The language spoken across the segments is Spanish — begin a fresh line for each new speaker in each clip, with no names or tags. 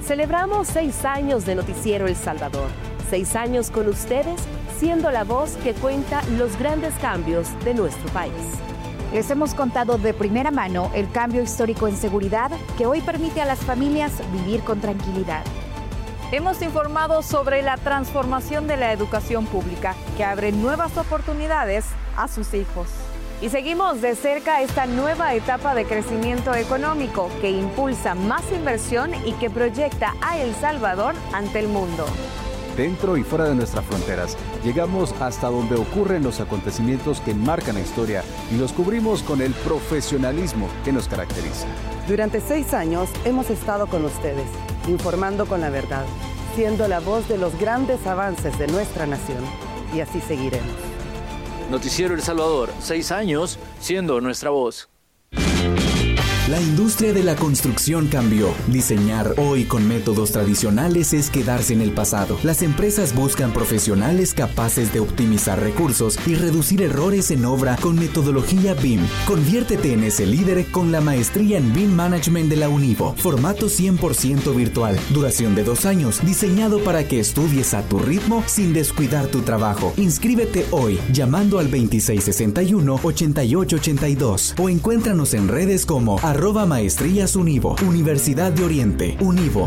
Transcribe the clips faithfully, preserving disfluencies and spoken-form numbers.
Celebramos seis años de Noticiero El Salvador. Seis años con ustedes, siendo la voz que cuenta los grandes cambios de nuestro país.
Les hemos contado de primera mano el cambio histórico en seguridad que hoy permite a las familias vivir con tranquilidad.
Hemos informado sobre la transformación de la educación pública que abre nuevas oportunidades a sus hijos. Y seguimos de cerca esta nueva etapa de crecimiento económico que impulsa más inversión y que proyecta a El Salvador ante el mundo.
Dentro y fuera de nuestras fronteras, llegamos hasta donde ocurren los acontecimientos que marcan la historia y los cubrimos con el profesionalismo que nos caracteriza.
Durante seis años hemos estado con ustedes, informando con la verdad, siendo la voz de los grandes avances de nuestra nación. Y así seguiremos.
Noticiero El Salvador, seis años siendo nuestra voz.
La industria de la construcción cambió. Diseñar hoy con métodos tradicionales es quedarse en el pasado. Las empresas buscan profesionales capaces de optimizar recursos y reducir errores en obra con metodología B I M. Conviértete en ese líder con la maestría en B I M Management de la Univo. Formato cien por ciento virtual. Duración de dos años. Diseñado para que estudies a tu ritmo sin descuidar tu trabajo. Inscríbete hoy llamando al veintiséis sesenta y uno, ochenta y ocho ochenta y dos o encuéntranos en redes como arroba Maestrías Univo, Universidad de Oriente, Univo.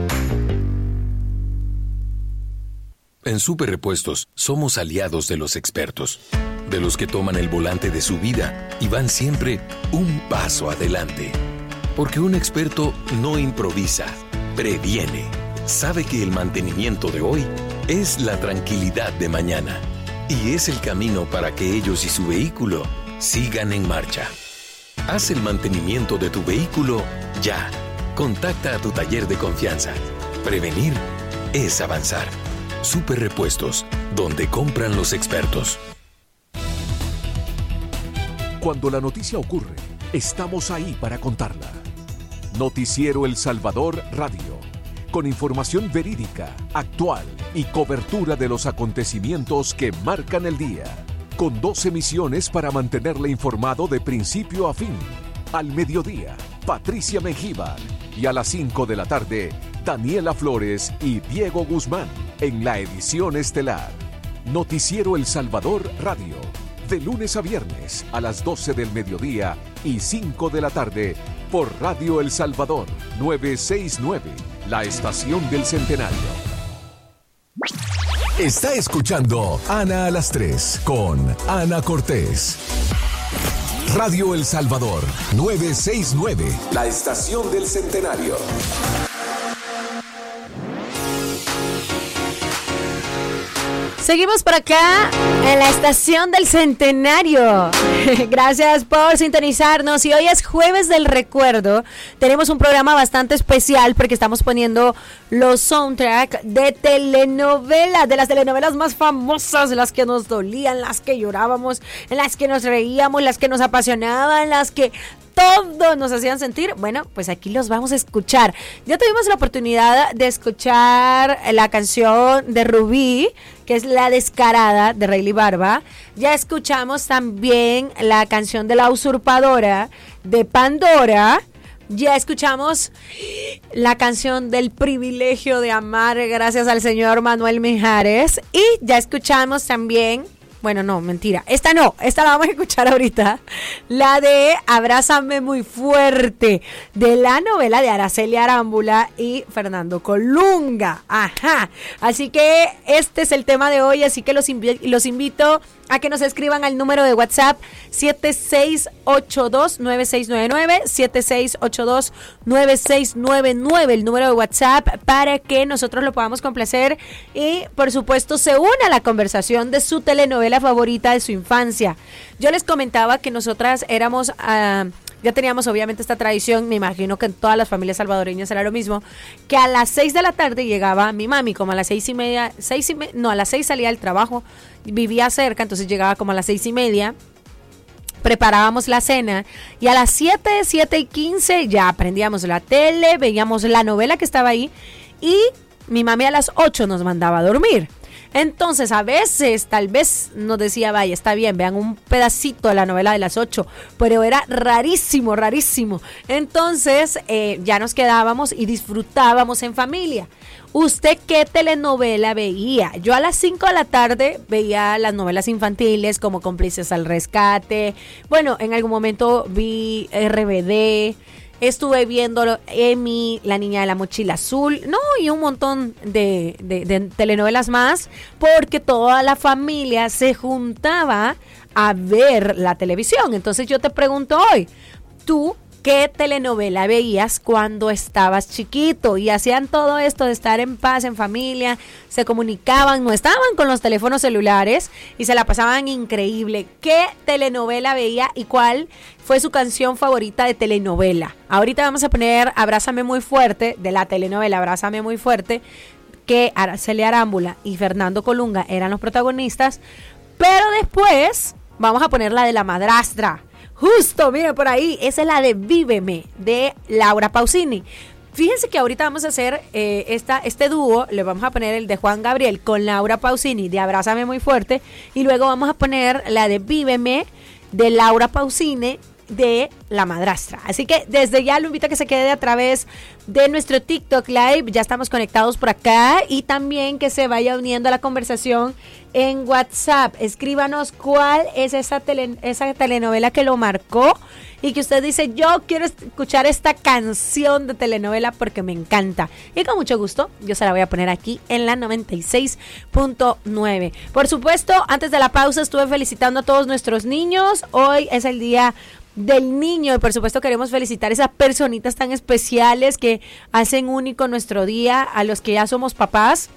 En Super Repuestos somos aliados de los expertos, de los que toman el volante de su vida y van siempre un paso adelante. Porque un experto no improvisa, previene. Sabe que el mantenimiento de hoy es la tranquilidad de mañana y es el camino para que ellos y su vehículo sigan en marcha. Haz el mantenimiento de tu vehículo ya. Contacta a tu taller de confianza. Prevenir es avanzar. Super Repuestos, donde compran los expertos.
Cuando la noticia ocurre, estamos ahí para contarla. Noticiero El Salvador Radio. Con información verídica, actual y cobertura de los acontecimientos que marcan el día. Con dos emisiones para mantenerle informado de principio a fin. Al mediodía, Patricia Mengíbar. Y a las cinco de la tarde, Daniela Flores y Diego Guzmán en la edición estelar. Noticiero El Salvador Radio. De lunes a viernes a las doce del mediodía y cinco de la tarde por Radio El Salvador novecientos sesenta y nueve, la estación del Centenario.
Está escuchando Ana a las tres con Ana Cortés. Radio El Salvador novecientos sesenta y nueve, la estación del Centenario.
Seguimos por acá en la estación del Centenario. Gracias por sintonizarnos. Y hoy es Jueves del Recuerdo. Tenemos un programa bastante especial porque estamos poniendo los soundtracks de telenovelas, de las telenovelas más famosas, las que nos dolían, las que llorábamos, en las que nos reíamos, las que nos apasionaban, las que todos nos hacían sentir. Bueno, pues aquí los vamos a escuchar. Ya tuvimos la oportunidad de escuchar la canción de Rubí, que es La Descarada, de Rayleigh Barba. Ya escuchamos también la canción de La Usurpadora, de Pandora. Ya escuchamos la canción del Privilegio de Amar, gracias al señor Manuel Mijares. Y ya escuchamos también... Bueno, no, mentira. Esta no, esta la vamos a escuchar ahorita. La de Abrázame Muy Fuerte, de la novela de Araceli Arámbula y Fernando Colunga. Ajá. Así que este es el tema de hoy, así que los, invi- los invito a que nos escriban al número de WhatsApp siete seis ocho dos nueve seis nueve nueve, siete seis ocho dos nueve seis nueve nueve, el número de WhatsApp, para que nosotros lo podamos complacer y por supuesto se una a la conversación de su telenovela favorita de su infancia. Yo les comentaba que nosotras éramos... Uh, ya teníamos obviamente esta tradición, me imagino que en todas las familias salvadoreñas era lo mismo, que a las seis de la tarde llegaba mi mami, como a las seis y media, seis y me, no, a las seis salía del trabajo, vivía cerca, entonces llegaba como a las seis y media, preparábamos la cena y a las siete, siete y quince ya prendíamos la tele, veíamos la novela que estaba ahí y mi mami a las ocho nos mandaba a dormir. Entonces, a veces, tal vez nos decía, vaya, está bien, vean un pedacito de la novela de las ocho, pero era rarísimo, rarísimo. Entonces, eh, ya nos quedábamos y disfrutábamos en familia. ¿Usted qué telenovela veía? Yo a las cinco de la tarde veía las novelas infantiles como Cómplices al Rescate. Bueno, en algún momento vi R B D. Estuve viendo Emi, La Niña de la Mochila Azul, no, y un montón de, de, de telenovelas más, porque toda la familia se juntaba a ver la televisión. Entonces yo te pregunto hoy, ¿tú qué telenovela veías cuando estabas chiquito? Y hacían todo esto de estar en paz, en familia, se comunicaban, no estaban con los teléfonos celulares y se la pasaban increíble. ¿Qué telenovela veía y cuál fue su canción favorita de telenovela? Ahorita vamos a poner Abrázame Muy Fuerte, de la telenovela Abrázame Muy Fuerte, que Araceli Arámbula y Fernando Colunga eran los protagonistas, pero después vamos a poner la de La Madrastra. Justo, miren por ahí, esa es la de Víveme, de Laura Pausini. Fíjense que ahorita vamos a hacer eh, esta, este dúo, le vamos a poner el de Juan Gabriel con Laura Pausini de Abrázame Muy Fuerte, y luego vamos a poner la de Víveme de Laura Pausini de La Madrastra. Así que desde ya lo invito a que se quede a través de nuestro TikTok Live, ya estamos conectados por acá, y también que se vaya uniendo a la conversación en WhatsApp. Escríbanos cuál es esa, tele, esa telenovela que lo marcó y que usted dice, yo quiero escuchar esta canción de telenovela porque me encanta. Y con mucho gusto yo se la voy a poner aquí en la noventa y seis punto nueve. Por supuesto, antes de la pausa estuve felicitando a todos nuestros niños. Hoy es el día del niño y por supuesto queremos felicitar a esas personitas tan especiales que hacen único nuestro día, a los que ya somos papás.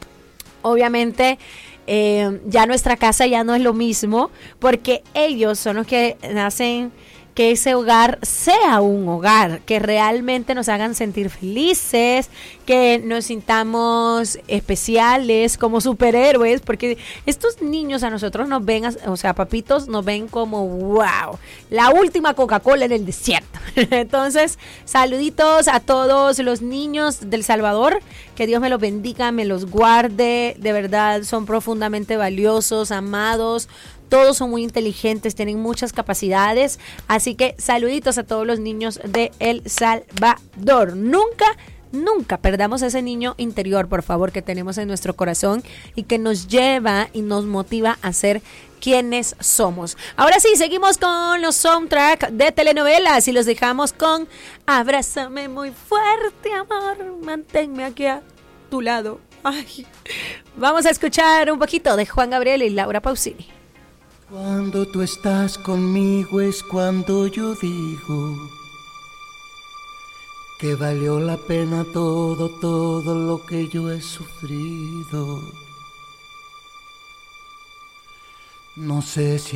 Obviamente eh, ya nuestra casa ya no es lo mismo, porque ellos son los que hacen que ese hogar sea un hogar, que realmente nos hagan sentir felices, que nos sintamos especiales, como superhéroes, porque estos niños a nosotros nos ven, o sea, papitos, nos ven como wow, la última Coca-Cola en el desierto. Entonces, saluditos a todos los niños del Salvador, que Dios me los bendiga, me los guarde, de verdad son profundamente valiosos, amados. Todos son muy inteligentes, tienen muchas capacidades, así que saluditos a todos los niños de El Salvador. Nunca, nunca perdamos ese niño interior, por favor, que tenemos en nuestro corazón y que nos lleva y nos motiva a ser quienes somos. Ahora sí, seguimos con los soundtracks de telenovelas y los dejamos con Abrázame muy fuerte, amor, manténme aquí a tu lado. Ay. Vamos a escuchar un poquito de Juan Gabriel y Laura Pausini.
Cuando tú estás conmigo es cuando yo digo que valió la pena todo, todo lo que yo he sufrido. No sé si